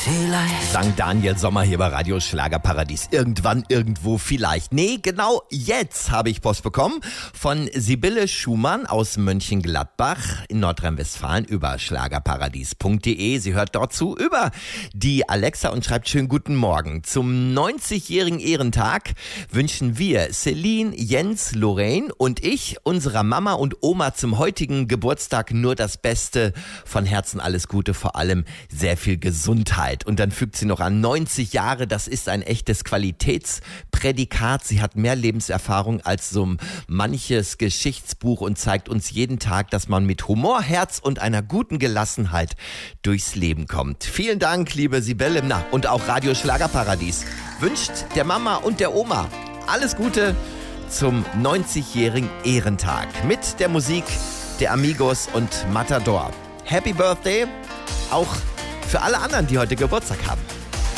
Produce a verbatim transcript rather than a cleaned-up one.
Vielleicht. Sankt Daniel Sommer hier bei Radio Schlagerparadies. Irgendwann, irgendwo, vielleicht. Nee, genau jetzt habe ich Post bekommen von Sibylle Schumann aus Mönchengladbach in Nordrhein-Westfalen über schlagerparadies punkt de. Sie hört dort zu über die Alexa und schreibt schönen guten Morgen. Zum neunzigjährigen Ehrentag wünschen wir Celine, Jens, Lorraine und ich unserer Mama und Oma zum heutigen Geburtstag nur das Beste. Von Herzen alles Gute, vor allem sehr viel Gesundheit. Und dann fügt sie noch an, neunzig Jahre, das ist ein echtes Qualitätsprädikat. Sie hat mehr Lebenserfahrung als so manches Geschichtsbuch und zeigt uns jeden Tag, dass man mit Humor, Herz und einer guten Gelassenheit durchs Leben kommt. Vielen Dank, liebe Sibylle. Na, und auch Radio Schlagerparadies wünscht der Mama und der Oma alles Gute zum neunzigjährigen Ehrentag mit der Musik der Amigos und Matador. Happy Birthday auch für alle anderen, die heute Geburtstag haben.